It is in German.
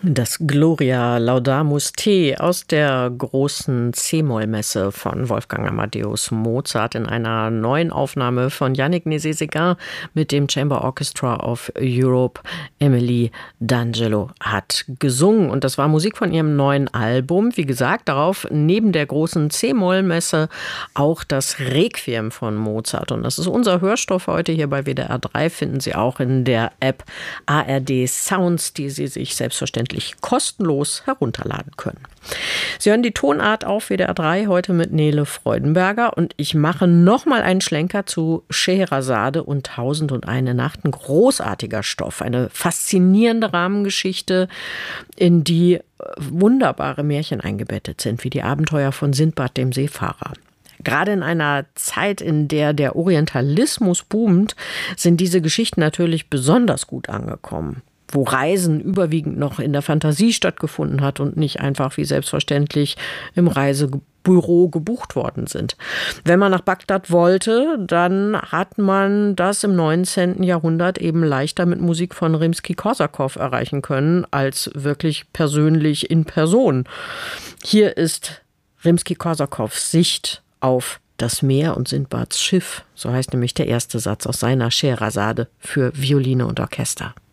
Das Gloria Laudamus Te aus der großen C-Moll-Messe von Wolfgang Amadeus Mozart in einer neuen Aufnahme von Yannick Nézet-Séguin mit dem Chamber Orchestra of Europe. Emily D'Angelo hat gesungen und das war Musik von ihrem neuen Album. Wie gesagt, darauf neben der großen C-Moll-Messe auch das Requiem von Mozart. Und das ist unser Hörstoff heute hier bei WDR 3. Finden Sie auch in der App ARD Sounds, die Sie sich selbstverständlich kostenlos herunterladen können. Sie hören die Tonart auf WDR 3 heute mit Nele Freudenberger und ich mache nochmal einen Schlenker zu Scheherazade und 1001 Nacht. Ein großartiger Stoff, eine faszinierende Rahmengeschichte, in die wunderbare Märchen eingebettet sind, wie die Abenteuer von Sindbad dem Seefahrer. Gerade in einer Zeit, in der der Orientalismus boomt, sind diese Geschichten natürlich besonders gut angekommen, wo Reisen überwiegend noch in der Fantasie stattgefunden hat und nicht einfach wie selbstverständlich im Reisebüro gebucht worden sind. Wenn man nach Bagdad wollte, dann hat man das im 19. Jahrhundert eben leichter mit Musik von Rimski-Korsakow erreichen können, als wirklich persönlich in Person. Hier ist Rimski-Korsakows Sicht auf das Meer und Sindbads Schiff, so heißt nämlich der erste Satz aus seiner Scheherazade für Violine und Orchester.